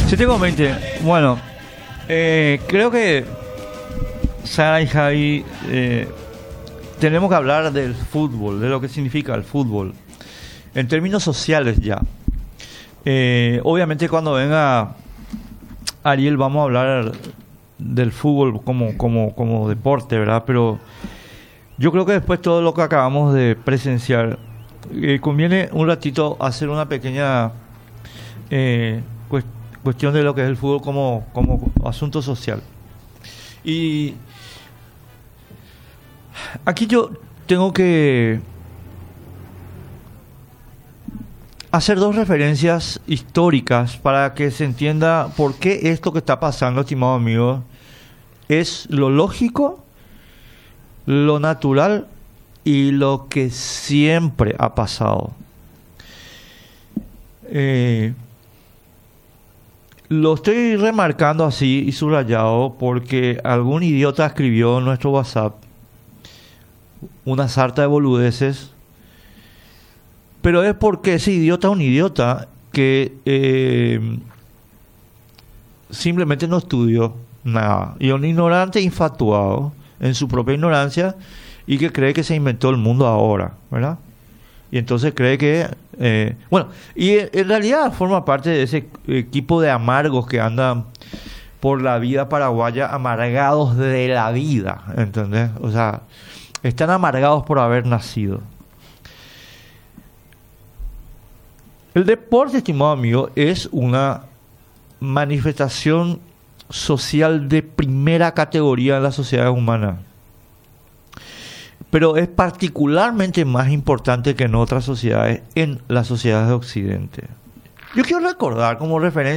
Si tengo 20, bueno, creo que Sara y Javi tenemos que hablar del fútbol, de lo que significa el fútbol, en términos sociales ya. Obviamente cuando venga Ariel vamos a hablar del fútbol como deporte, ¿verdad? Pero yo creo que después todo lo que acabamos de presenciar, conviene un ratito hacer una pequeña cuestión de lo que es el fútbol como asunto social. Y aquí yo tengo que hacer dos referencias históricas para que se entienda por qué esto que está pasando, estimado amigo, es lo lógico, lo natural y lo que siempre ha pasado. Lo estoy remarcando así y subrayado porque algún idiota escribió en nuestro WhatsApp una sarta de boludeces, pero es porque ese idiota es un idiota que simplemente no estudió nada, y un ignorante infatuado en su propia ignorancia y que cree que se inventó el mundo ahora, ¿verdad? Y entonces cree que y en realidad forma parte de ese equipo de amargos que andan por la vida paraguaya, amargados de la vida, ¿entendés? O sea, están amargados por haber nacido. El deporte, estimado amigo, es una manifestación social de primera categoría en la sociedad humana, pero es particularmente más importante que en otras sociedades, en las sociedades de Occidente. Yo quiero recordar como referencia